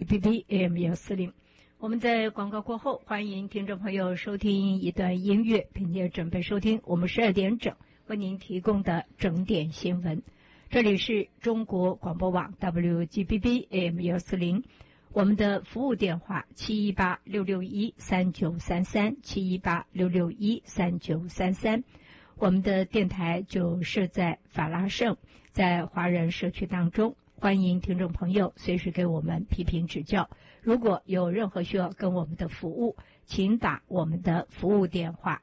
WGBB AM140。我们在广告过后，欢迎听众朋友收听一段音乐，并且准备收听我们12点整为您提供的整点新闻。这里是中国广播网 WGBB AM140，我们的服务电话718-661-3933，718-661-3933。我们的电台就设在法拉盛，在华人社区当中，欢迎听众朋友随时给我们批评指教。如果有任何需要跟我们的服务，请打我们的服务电话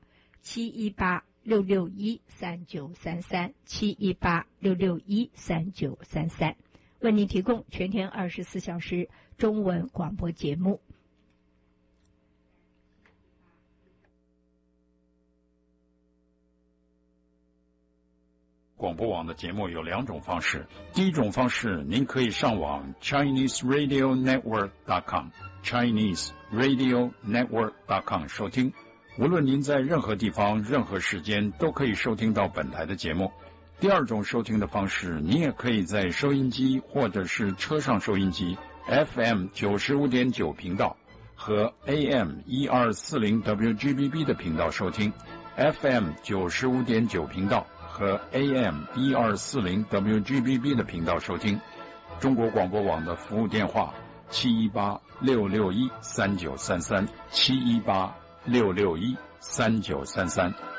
718-661-3933，718-661-3933，为您提供全天24小时中文广播节目。 广播网的节目有2种方式。第一种方式，您可以上网 ChineseRadioNetwork.com ChineseRadioNetwork.com 收听。无论您在任何地方、任何时间，都可以收听到本台的节目。第二种收听的方式，您也可以在收音机或者是车上收音机 FM 95.9频道和 AM 1240 WGBB 的频道收听。FM 95.9频道和 AM 1240 WGBB 的频道收听。中国广播网的服务电话718-661-3933，718-661-3933。